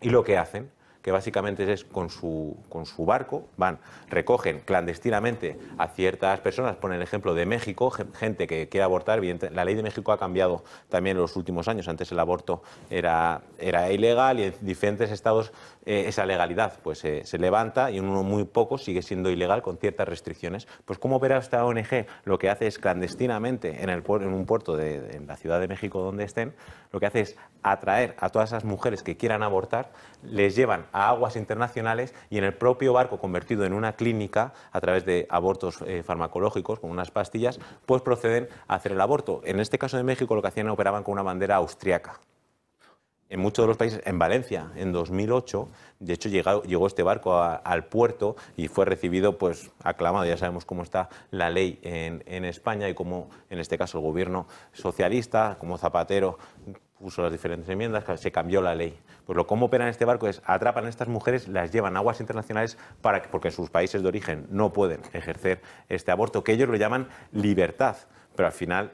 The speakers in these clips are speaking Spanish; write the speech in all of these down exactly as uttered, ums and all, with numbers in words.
Y lo que hacen, que básicamente es con su, con su barco, van, recogen clandestinamente a ciertas personas, ponen el ejemplo de México, gente que quiere abortar. La ley de México ha cambiado también en los últimos años. Antes el aborto era, era ilegal y en diferentes estados eh, esa legalidad pues eh, se levanta y en uno muy poco sigue siendo ilegal con ciertas restricciones. Pues ¿cómo opera esta O N G? Lo que hace es clandestinamente en, el, en un puerto de, de en la Ciudad de México donde estén, lo que hace es atraer a todas esas mujeres que quieran abortar, les llevan a aguas internacionales y en el propio barco convertido en una clínica a través de abortos eh, farmacológicos con unas pastillas, pues proceden a hacer el aborto. En este caso de México lo que hacían operaban con una bandera austriaca. En muchos de los países, en Valencia, en dos mil ocho, de hecho llegó, llegó este barco a, al puerto y fue recibido, pues, aclamado. Ya sabemos cómo está la ley en, en España y cómo, en este caso, el gobierno socialista, como Zapatero, puso las diferentes enmiendas, se cambió la ley. Pues lo cómo operan este barco es atrapan a estas mujeres, las llevan a aguas internacionales para que, porque en sus países de origen no pueden ejercer este aborto, que ellos lo llaman libertad, pero al final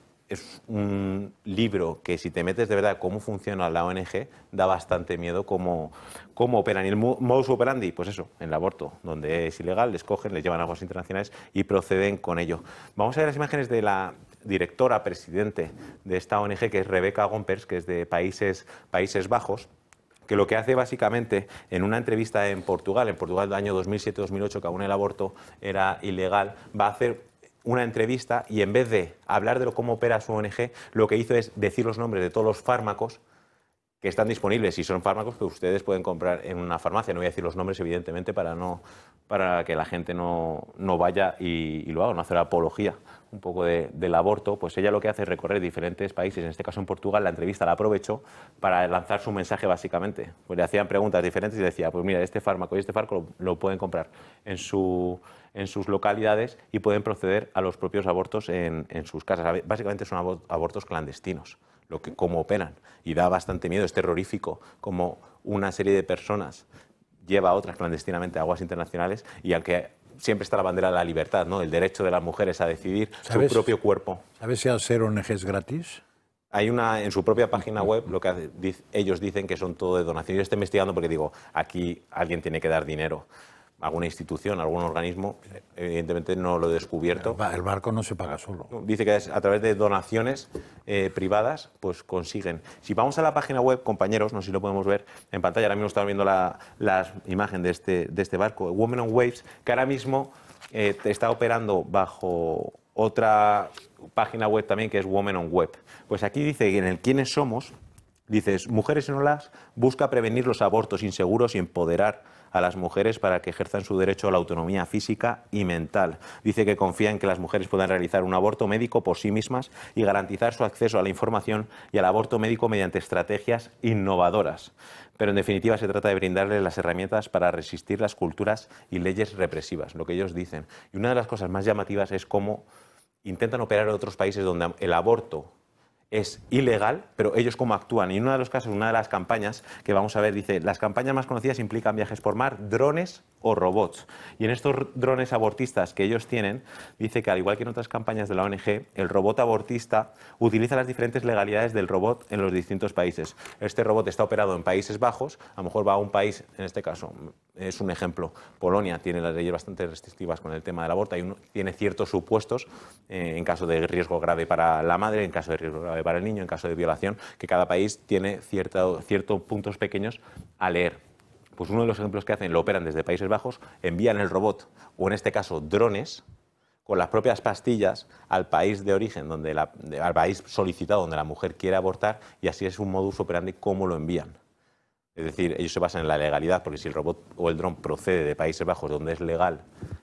es un libro que si te metes de verdad cómo funciona la O N G, da bastante miedo cómo, cómo operan. Y el modus operandi, pues eso, en el aborto, donde es ilegal, les cogen, les llevan a aguas internacionales y proceden con ello. Vamos a ver las imágenes de la directora, presidente de esta O N G, que es Rebecca Gompers, que es de Países, Países Bajos, que lo que hace básicamente en una entrevista en Portugal, en Portugal del año dos mil siete dos mil ocho, que aún el aborto era ilegal, va a hacer una entrevista y en vez de hablar de lo, cómo opera su O N G, lo que hizo es decir los nombres de todos los fármacos que están disponibles y son fármacos que ustedes pueden comprar en una farmacia. No voy a decir los nombres, evidentemente, para, no, para que la gente no, no vaya y, y lo haga, no hacer apología un poco de, del aborto. Pues ella lo que hace es recorrer diferentes países, en este caso en Portugal. La entrevista la aprovechó para lanzar su mensaje básicamente. Pues le hacían preguntas diferentes y decía, pues mira, este fármaco y este fármaco lo, lo pueden comprar en, su, en sus localidades y pueden proceder a los propios abortos en, en sus casas. Básicamente son abortos clandestinos. Lo que, cómo operan, y da bastante miedo, es terrorífico como una serie de personas lleva a otras clandestinamente a aguas internacionales y aunque siempre está la bandera de la libertad, ¿no? El derecho de las mujeres a decidir su propio cuerpo. ¿Sabes si al ser O N G es gratis? Hay una, en su propia página web, lo que hace, dice, ellos dicen que son todo de donación. Yo estoy investigando porque digo, aquí alguien tiene que dar dinero. Alguna institución, algún organismo, evidentemente no lo he descubierto. El barco no se paga solo. Dice que es a través de donaciones eh, privadas, pues consiguen. Si vamos a la página web, compañeros, no sé si lo podemos ver en pantalla, ahora mismo estamos viendo la, la imagen de este, de este barco, Women on Waves, que ahora mismo eh, está operando bajo otra página web también, que es Women on Web. Pues aquí dice que en el ¿Quiénes somos? Dices, Mujeres en Olas busca prevenir los abortos inseguros y empoderar a las mujeres para que ejerzan su derecho a la autonomía física y mental. Dice que confía en que las mujeres puedan realizar un aborto médico por sí mismas y garantizar su acceso a la información y al aborto médico mediante estrategias innovadoras. Pero en definitiva se trata de brindarles las herramientas para resistir las culturas y leyes represivas, lo que ellos dicen. Y una de las cosas más llamativas es cómo intentan operar en otros países donde el aborto es ilegal, pero ellos cómo actúan. Y en uno de los casos, una de las campañas que vamos a ver, dice, las campañas más conocidas implican viajes por mar, drones o robots. Y en estos drones abortistas que ellos tienen, dice que al igual que en otras campañas de la O N G, el robot abortista utiliza las diferentes legalidades del robot en los distintos países. Este robot está operado en Países Bajos, a lo mejor va a un país, en este caso, es un ejemplo, Polonia tiene las leyes bastante restrictivas con el tema del aborto, hay uno, tiene ciertos supuestos eh, en caso de riesgo grave para la madre, en caso de riesgo grave para el niño, en caso de violación, que cada país tiene ciertos cierto puntos pequeños a leer. Pues uno de los ejemplos que hacen, lo operan desde Países Bajos, envían el robot, o en este caso drones, con las propias pastillas al país de origen, donde la, de, al país solicitado donde la mujer quiere abortar, y así es un modus operandi cómo lo envían. Es decir, ellos se basan en la legalidad, porque si el robot o el dron procede de Países Bajos, donde es legal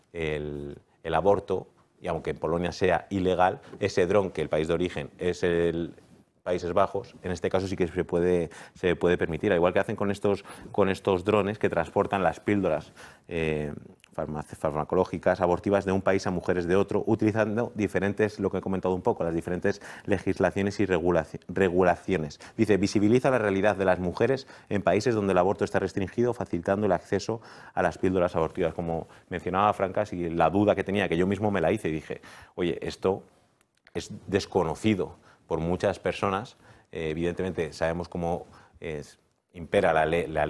el, el aborto, y aunque en Polonia sea ilegal, ese dron, que el país de origen es el Países Bajos, en este caso sí que se puede, se puede permitir, al igual que hacen con estos, con estos drones que transportan las píldoras eh, farmacológicas, abortivas de un país a mujeres de otro, utilizando diferentes, lo que he comentado un poco, las diferentes legislaciones y regulaciones. Dice, visibiliza la realidad de las mujeres en países donde el aborto está restringido, facilitando el acceso a las píldoras abortivas. Como mencionaba Francas, y la duda que tenía, que yo mismo me la hice, y dije, oye, esto es desconocido por muchas personas. Eh, evidentemente sabemos cómo es, impera la ley, la